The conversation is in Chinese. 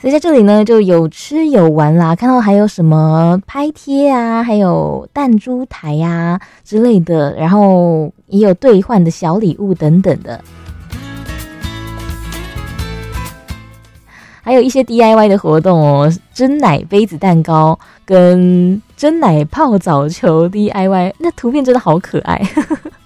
所以在这里呢，就有吃有玩啦，看到还有什么拍贴啊，还有弹珠台啊之类的，然后也有兑换的小礼物等等的，还有一些 DIY 的活动哦，珍奶杯子蛋糕跟珍奶泡澡球 DIY， 那图片真的好可爱。